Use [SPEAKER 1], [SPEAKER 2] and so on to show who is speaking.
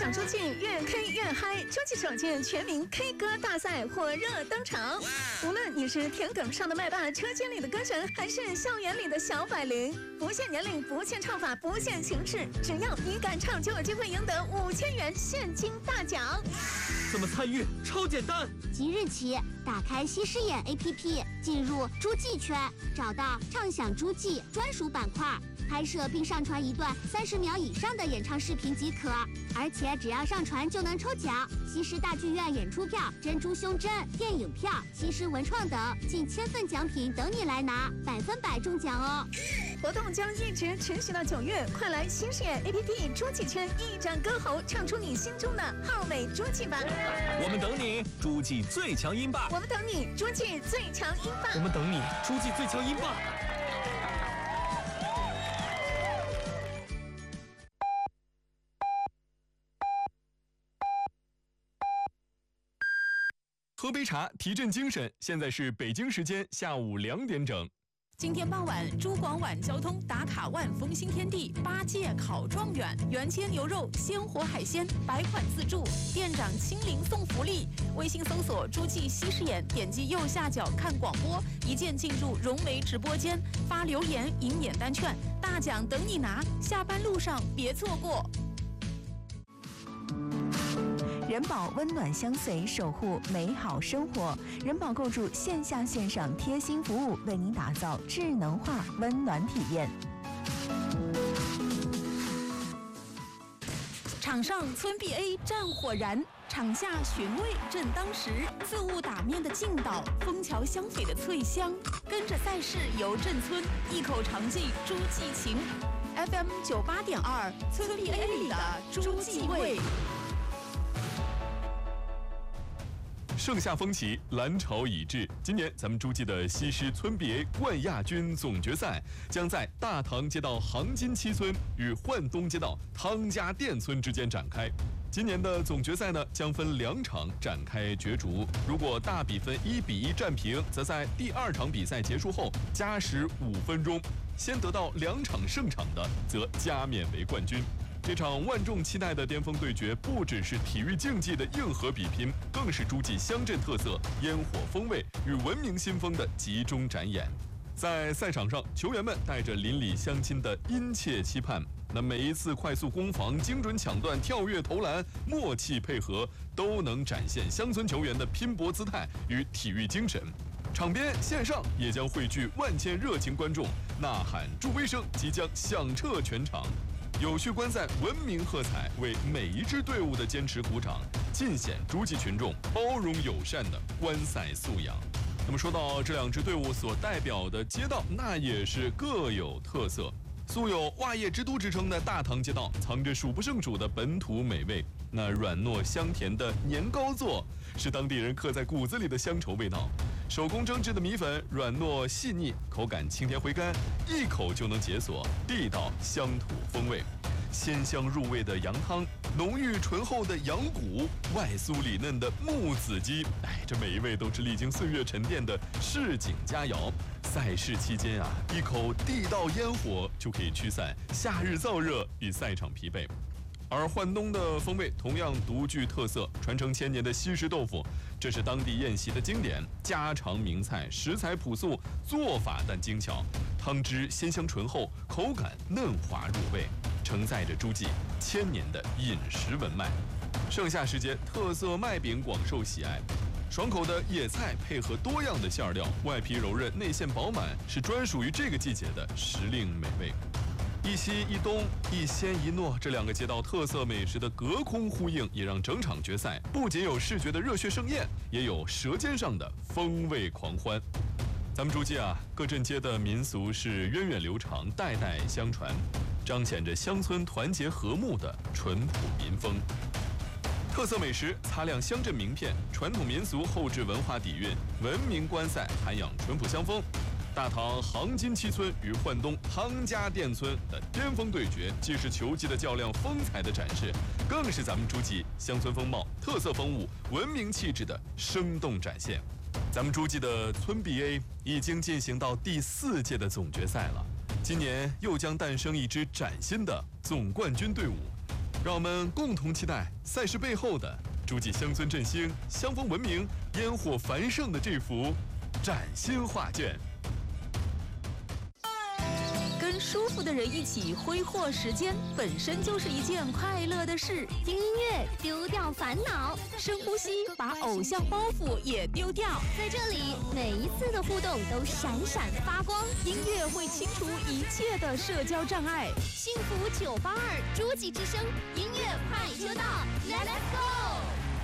[SPEAKER 1] 想出去越 K 越嗨，洲际首届全民 K 歌大赛火热登场。无论你是田埂上的麦霸，车间里的歌神，还是校园里的小百灵，不限年龄，不限唱法，不限形式，只要你敢唱，就有机会赢得5000元现金大奖。
[SPEAKER 2] 怎么参与？超简单！
[SPEAKER 3] 即日起，打开西施眼 APP， 进入诸暨圈，找到唱响诸暨专属板块，拍摄并上传一段30秒以上的演唱视频即可。而且只要上传就能抽奖，西施大剧院演出票、珍珠胸针、电影票、西施文创等近1000份奖品等你来拿，100%中奖哦！
[SPEAKER 1] 活动将一直持续到9月，快来西施眼 APP 诸暨圈一展歌喉，唱出你心中的浩美诸暨吧！
[SPEAKER 2] 我们等你，诸暨最强音霸！
[SPEAKER 1] 我们等你，诸暨最强音霸！
[SPEAKER 2] 我们等你，诸暨最强音霸！
[SPEAKER 4] 喝杯茶，提振精神。现在是北京时间下午2点整。
[SPEAKER 5] 今天傍晚，珠广晚交通打卡万丰新天地8届考状元，原切牛肉、鲜活海鲜100款自助，店长亲临送福利。微信搜索诸暨西施眼，点击右下角看广播，一键进入融媒直播间，发留言赢免单券，大奖等你拿。下班路上别错过。
[SPEAKER 6] 人保温暖相随，守护美好生活。人保构筑线下线上贴心服务，为您打造智能化温暖体验。
[SPEAKER 5] 场上村 BA 战火燃，场下寻味正当时。自物打面的劲道，枫桥香榧的脆香，跟着赛事游镇村，一口尝尽诸暨情。FM 98.2，村 BA 里的诸暨味。
[SPEAKER 4] 盛夏风起，蓝潮已至。今年咱们诸暨的西施村 BA 冠亚军总决赛将在大塘街道杭金七村与浣东街道汤家店村之间展开。今年的总决赛呢，将分2场展开角逐。如果大比分1-1战平，则在第2场比赛结束后加时5分钟，先得到2场胜场的，则加冕为冠军。这场万众期待的巅峰对决，不只是体育竞技的硬核比拼，更是诸暨乡镇特色、烟火风味与文明新风的集中展演。在赛场上，球员们带着邻里乡亲的殷切期盼，那每一次快速攻防、精准抢断、跳跃投篮、默契配合，都能展现乡村球员的拼搏姿态与体育精神。场边线上也将汇聚万千热情观众，呐喊助威声即将响彻全场。有序观赛，文明喝彩，为每一支队伍的坚持鼓掌，尽显诸暨群众包容友善的观赛素养。那么说到这2支队伍所代表的街道，那也是各有特色。素有袜业之都之称的大塘街道，藏着数不胜数的本土美味。那软糯香甜的年糕做，是当地人刻在骨子里的乡愁味道。手工蒸制的米粉软糯细腻，口感清甜回甘，一口就能解锁地道乡土风味。鲜香入味的羊汤，浓郁醇厚的羊骨，外酥里嫩的木子鸡，这每一味都是历经岁月沉淀的市井佳肴。赛事期间啊，一口地道烟火就可以驱散夏日燥热与赛场疲惫。而浣东的风味同样独具特色，传承1000年的西施豆腐，这是当地宴席的经典家常名菜，食材朴素，做法但精巧，汤汁鲜香醇厚，口感嫩滑入味，承载着诸暨1000年的饮食文脉。盛夏时节，特色麦饼广受喜爱，爽口的野菜配合多样的馅料，外皮柔韧，内馅饱满，是专属于这个季节的时令美味。一西一东，一鲜一糯，这2个街道特色美食的隔空呼应，也让整场决赛不仅有视觉的热血盛宴，也有舌尖上的风味狂欢。咱们诸暨啊，各镇街的民俗是源远流长，代代相传，彰显着乡村团结和睦的淳朴民风。特色美食擦亮乡镇名片，传统民俗后置文化底蕴，文明观赛涵养淳朴乡风。大塘杭金七村与浣东汤家店村的巅峰对决，既是球技的较量、风采的展示，更是咱们诸暨乡村风貌、特色风物、文明气质的生动展现。咱们诸暨的村 BA 已经进行到第4届的总决赛了，今年又将诞生一支崭新的总冠军队伍。 让我们共同期待赛事背后的诸暨乡村振兴、乡风文明、烟火繁盛的这幅崭新画卷。
[SPEAKER 5] 跟舒服的人一起挥霍时间，本身就是一件快乐的事。
[SPEAKER 3] 听音乐，丢掉烦恼，
[SPEAKER 5] 深呼吸，把偶像包袱也丢掉。
[SPEAKER 3] 在这里，每一次的互动都闪闪发光。
[SPEAKER 5] 音乐会清除一切的社交障碍。
[SPEAKER 3] 幸福982，诸暨之声，音乐快车道 ，Let's go！